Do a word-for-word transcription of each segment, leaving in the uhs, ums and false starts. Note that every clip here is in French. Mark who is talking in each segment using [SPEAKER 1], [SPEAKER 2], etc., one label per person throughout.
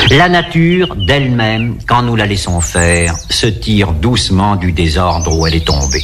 [SPEAKER 1] La nature, d'elle-même, quand nous la laissons faire, se tire doucement du désordre où elle est tombée.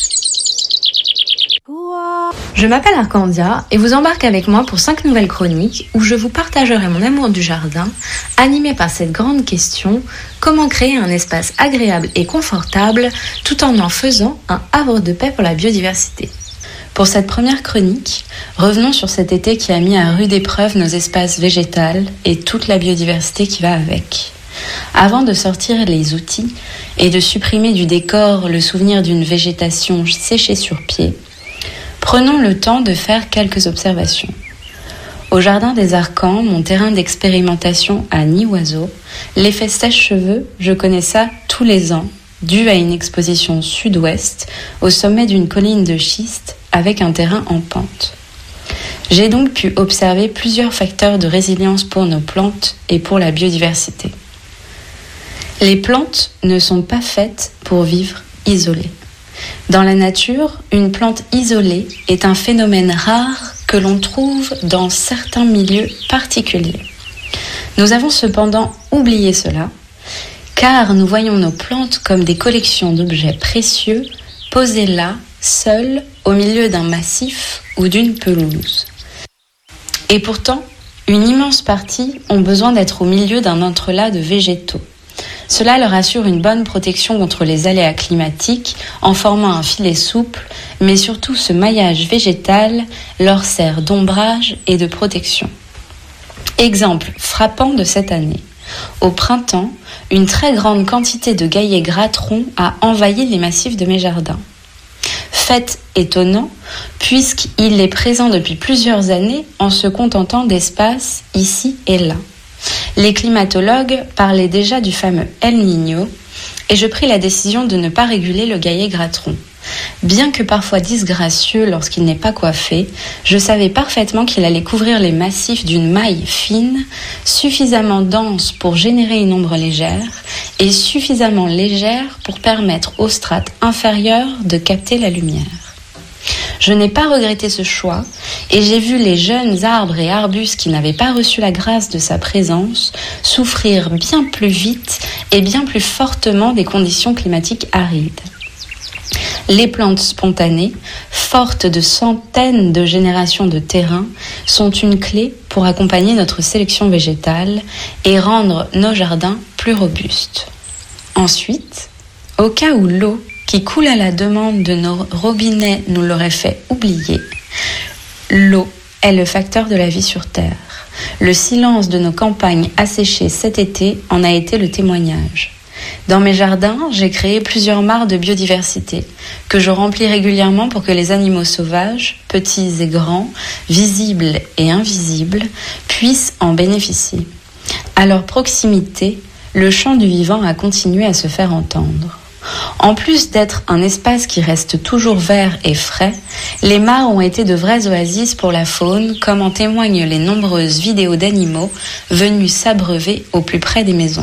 [SPEAKER 2] Je m'appelle Arcandia et vous embarque avec moi pour cinq nouvelles chroniques où je vous partagerai mon amour du jardin, animé par cette grande question: comment créer un espace agréable et confortable tout en en faisant un havre de paix pour la biodiversité. Pour cette première chronique, revenons sur cet été qui a mis à rude épreuve nos espaces végétaux et toute la biodiversité qui va avec. Avant de sortir les outils et de supprimer du décor le souvenir d'une végétation séchée sur pied, prenons le temps de faire quelques observations. Au Jardin des Arcans, mon terrain d'expérimentation à Nid-Oiseau, l'effet sèche-cheveux, je connais ça tous les ans, dû à une exposition sud-ouest au sommet d'une colline de schiste avec un terrain en pente. J'ai donc pu observer plusieurs facteurs de résilience pour nos plantes et pour la biodiversité. Les plantes ne sont pas faites pour vivre isolées. Dans la nature, une plante isolée est un phénomène rare que l'on trouve dans certains milieux particuliers. Nous avons cependant oublié cela, car nous voyons nos plantes comme des collections d'objets précieux posées là, seules, au milieu d'un massif ou d'une pelouse. Et pourtant, une immense partie ont besoin d'être au milieu d'un entrelac de végétaux. Cela leur assure une bonne protection contre les aléas climatiques en formant un filet souple, mais surtout ce maillage végétal leur sert d'ombrage et de protection. Exemple frappant de cette année. Au printemps, une très grande quantité de gaillets gratterons a envahi les massifs de mes jardins. Fait étonnant, puisqu'il est présent depuis plusieurs années en se contentant d'espaces ici et là. Les climatologues parlaient déjà du fameux El Niño et je pris la décision de ne pas réguler le gaillet gratteron. Bien que parfois disgracieux lorsqu'il n'est pas coiffé, je savais parfaitement qu'il allait couvrir les massifs d'une maille fine, suffisamment dense pour générer une ombre légère et suffisamment légère pour permettre aux strates inférieures de capter la lumière. Je n'ai pas regretté ce choix et j'ai vu les jeunes arbres et arbustes qui n'avaient pas reçu la grâce de sa présence souffrir bien plus vite et bien plus fortement des conditions climatiques arides. Les plantes spontanées, fortes de centaines de générations de terrain, sont une clé pour accompagner notre sélection végétale et rendre nos jardins plus robustes. Ensuite, au cas où l'eau qui coule à la demande de nos robinets nous l'aurait fait oublier, l'eau est le facteur de la vie sur Terre. Le silence de nos campagnes asséchées cet été en a été le témoignage. Dans mes jardins, j'ai créé plusieurs mares de biodiversité que je remplis régulièrement pour que les animaux sauvages, petits et grands, visibles et invisibles, puissent en bénéficier. À leur proximité, le chant du vivant a continué à se faire entendre. En plus d'être un espace qui reste toujours vert et frais, les mares ont été de vraies oasis pour la faune, comme en témoignent les nombreuses vidéos d'animaux venus s'abreuver au plus près des maisons.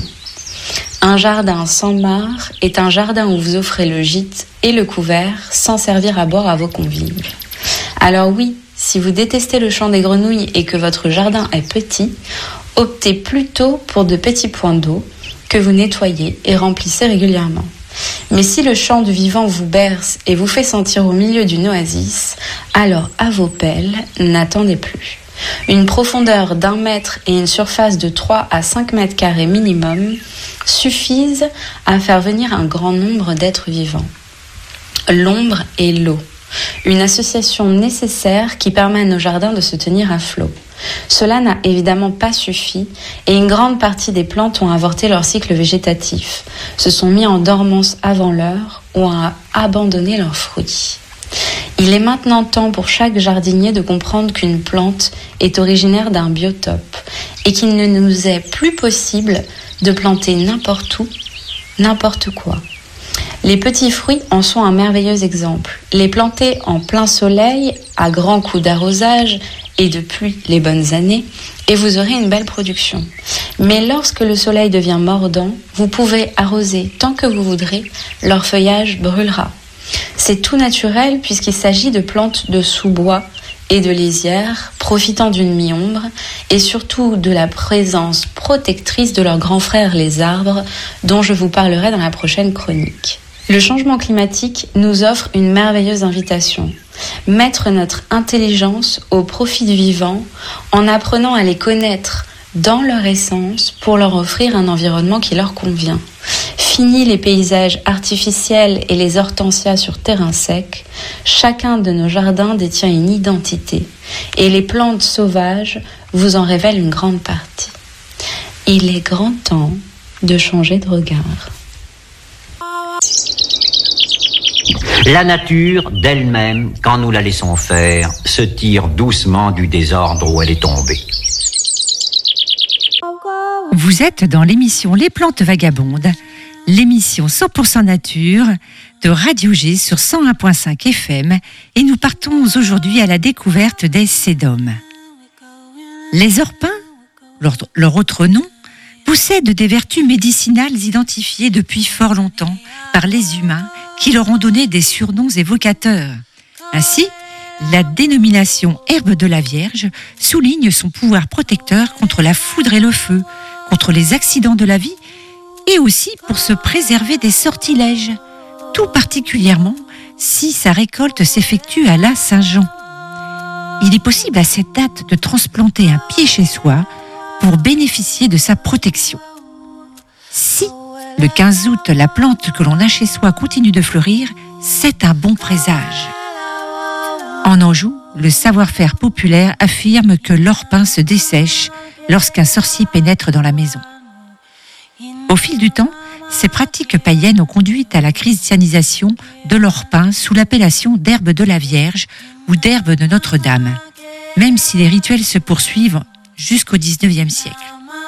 [SPEAKER 2] Un jardin sans mare est un jardin où vous offrez le gîte et le couvert sans servir à boire à vos convives. Alors oui, si vous détestez le chant des grenouilles et que votre jardin est petit, optez plutôt pour de petits points d'eau que vous nettoyez et remplissez régulièrement. Mais si le chant du vivant vous berce et vous fait sentir au milieu d'une oasis, alors à vos pelles, n'attendez plus. Une profondeur d'un mètre et une surface de trois à cinq mètres carrés minimum suffisent à faire venir un grand nombre d'êtres vivants. L'ombre et l'eau, une association nécessaire qui permet à nos jardins de se tenir à flot. Cela n'a évidemment pas suffi et une grande partie des plantes ont avorté leur cycle végétatif, se sont mis en dormance avant l'heure ou ont abandonné leurs fruits. Il est maintenant temps pour chaque jardinier de comprendre qu'une plante est originaire d'un biotope et qu'il ne nous est plus possible de planter n'importe où, n'importe quoi. Les petits fruits en sont un merveilleux exemple. Les planter en plein soleil, à grands coups d'arrosage et de pluie les bonnes années, et vous aurez une belle production. Mais lorsque le soleil devient mordant, vous pouvez arroser tant que vous voudrez, leur feuillage brûlera. C'est tout naturel puisqu'il s'agit de plantes de sous-bois et de lisière, profitant d'une mi-ombre et surtout de la présence protectrice de leurs grands frères les arbres, dont je vous parlerai dans la prochaine chronique. Le changement climatique nous offre une merveilleuse invitation. Mettre notre intelligence au profit du vivant en apprenant à les connaître dans leur essence pour leur offrir un environnement qui leur convient. Fini les paysages artificiels et les hortensias sur terrain sec, chacun de nos jardins détient une identité et les plantes sauvages vous en révèlent une grande partie. Il est grand temps de changer de regard.
[SPEAKER 1] La nature, d'elle-même, quand nous la laissons faire, se tire doucement du désordre où elle est tombée.
[SPEAKER 3] Vous êtes dans l'émission Les Plantes Vagabondes, l'émission cent pour cent nature de Radio G sur cent un virgule cinq F M, et nous partons aujourd'hui à la découverte des sédums. Les orpins, leur, leur autre nom, possèdent des vertus médicinales identifiées depuis fort longtemps par les humains qui leur ont donné des surnoms évocateurs. Ainsi, la dénomination herbe de la Vierge souligne son pouvoir protecteur contre la foudre et le feu, contre les accidents de la vie et aussi pour se préserver des sortilèges, tout particulièrement si sa récolte s'effectue à la Saint-Jean. Il est possible à cette date de transplanter un pied chez soi pour bénéficier de sa protection. Si le quinze août, la plante que l'on a chez soi continue de fleurir, c'est un bon présage. En Anjou, le savoir-faire populaire affirme que l'orpin se dessèche lorsqu'un sorcier pénètre dans la maison. Au fil du temps, ces pratiques païennes ont conduit à la christianisation de l'orpin sous l'appellation d'herbe de la Vierge ou d'herbe de Notre-Dame, même si les rituels se poursuivent jusqu'au dix-neuvième siècle.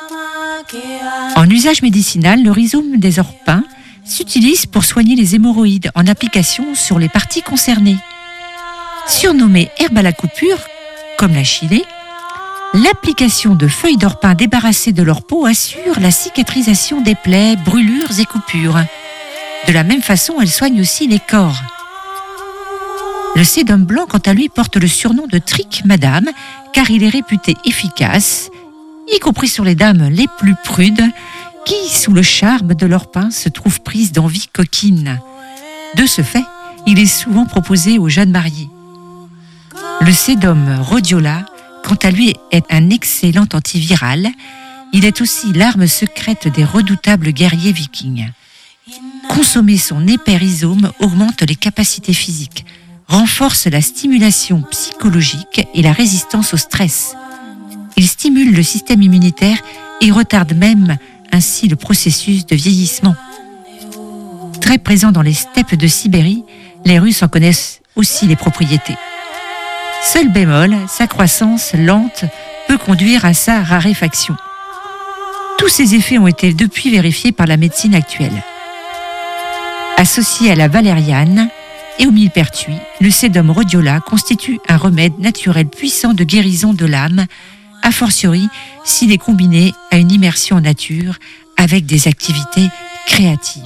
[SPEAKER 3] En usage médicinal, le rhizome des orpins s'utilise pour soigner les hémorroïdes en application sur les parties concernées. Surnommée herbe à la coupure, comme la chilée, l'application de feuilles d'orpin débarrassées de leur peau assure la cicatrisation des plaies, brûlures et coupures. De la même façon, elle soigne aussi les corps. Le sédum blanc, quant à lui, porte le surnom de trique madame, car il est réputé efficace, y compris sur les dames les plus prudes, qui, sous le charme de l'orpin, se trouvent prises d'envie coquine. De ce fait, il est souvent proposé aux jeunes mariés. Le sédum rhodiola, quant à lui, est un excellent antiviral. Il est aussi l'arme secrète des redoutables guerriers vikings. Consommer son épais rhizome augmente les capacités physiques, renforce la stimulation psychologique et la résistance au stress. Il stimule le système immunitaire et retarde même ainsi le processus de vieillissement. Très présent dans les steppes de Sibérie, les Russes en connaissent aussi les propriétés. Seul bémol, sa croissance lente peut conduire à sa raréfaction. Tous ces effets ont été depuis vérifiés par la médecine actuelle. Associé à la valériane et au millepertuis, le sédum rhodiola constitue un remède naturel puissant de guérison de l'âme, a fortiori s'il est combiné à une immersion en nature avec des activités créatives.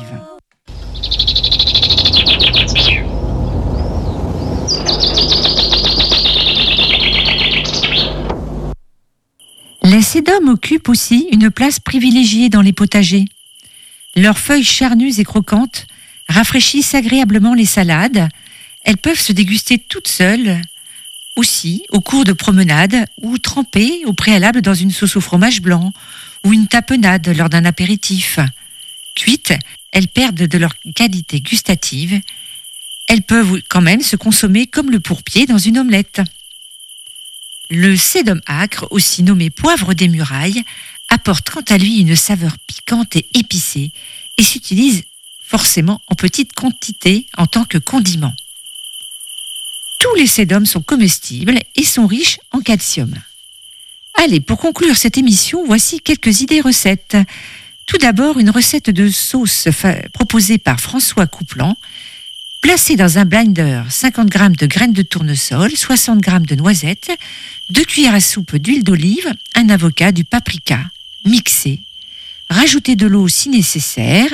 [SPEAKER 3] Les sédums occupent aussi une place privilégiée dans les potagers. Leurs feuilles charnues et croquantes rafraîchissent agréablement les salades. Elles peuvent se déguster toutes seules, aussi au cours de promenades ou trempées au préalable dans une sauce au fromage blanc ou une tapenade lors d'un apéritif. Cuites, elles perdent de leur qualité gustative. Elles peuvent quand même se consommer comme le pourpier dans une omelette. Le sédum âcre, aussi nommé poivre des murailles, apporte quant à lui une saveur piquante et épicée et s'utilise forcément en petite quantité en tant que condiment. Tous les sédums sont comestibles et sont riches en calcium. Allez, pour conclure cette émission, voici quelques idées recettes. Tout d'abord, une recette de sauce fa- proposée par François Couplan. Placez dans un blender cinquante grammes de graines de tournesol, soixante grammes de noisettes, deux cuillères à soupe d'huile d'olive, un avocat, du paprika. Mixez. Rajoutez de l'eau si nécessaire.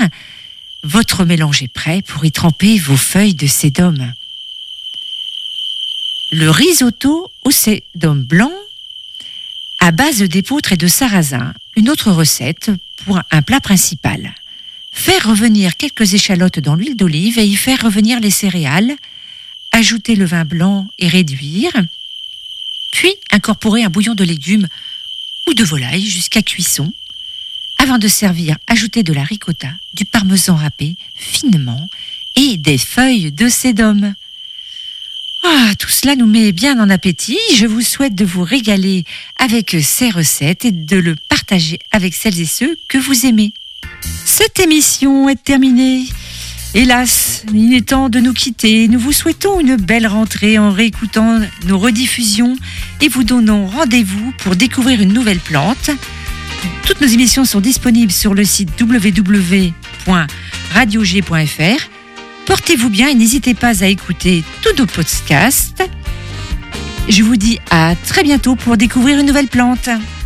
[SPEAKER 3] Votre mélange est prêt pour y tremper vos feuilles de sédum. le risotto au sédum blanc à base d'épeautre et de sarrasin. Une autre recette pour un plat principal. Faire revenir quelques échalotes dans l'huile d'olive et y faire revenir les céréales. Ajouter le vin blanc et réduire. Puis incorporer un bouillon de légumes ou de volaille jusqu'à cuisson. Avant de servir, ajouter de la ricotta, du parmesan râpé finement et des feuilles de sédum. Ah, tout cela nous met bien en appétit. Je vous souhaite de vous régaler avec ces recettes et de le partager avec celles et ceux que vous aimez. Cette émission est terminée. Hélas, il est temps de nous quitter. Nous vous souhaitons une belle rentrée en réécoutant nos rediffusions et vous donnons rendez-vous pour découvrir une nouvelle plante. Toutes nos émissions sont disponibles sur le site w w w point radio g point f r. Portez-vous bien et n'hésitez pas à écouter tous nos podcasts. Je vous dis à très bientôt pour découvrir une nouvelle plante.